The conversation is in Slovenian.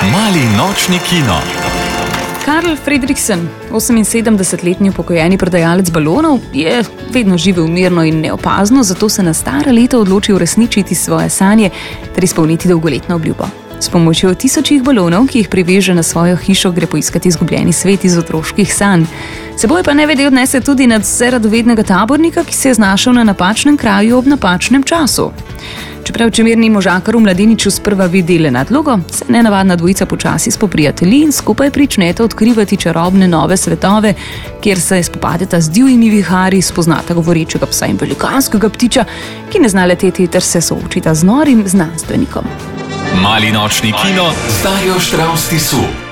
Mali nočni kino. Karl Fredriksen, 78-letni upokojeni prodajalec balonov, je vedno živel mirno in neopazno, zato se na stara leta odloči uresničiti svoje sanje ter izpolniti dolgoletno obljubo. S pomočjo tisočih balonov, ki jih priveže na svojo hišo, gre poiskati izgubljeni svet iz otroških sanj. Seboj pa nevede odnese tudi nadvse radovednega tabornika, ki se je znašel na napačnem kraju ob napačnem času. Čeprav čemerni možakar v mladeniču sprva vidi le nadlogo, se nenavadna dvojica počasi spoprijatelji in skupaj pričneta odkrivati čarobne nove svetove, kjer se spopadeta z divjimi viharji, spoznata govorečega psa in velikanskega ptiča, ki ne zna leteti, ter se soočita z norim znanstvenikom. Mali nočni kino z Darjo Štravs Tisu.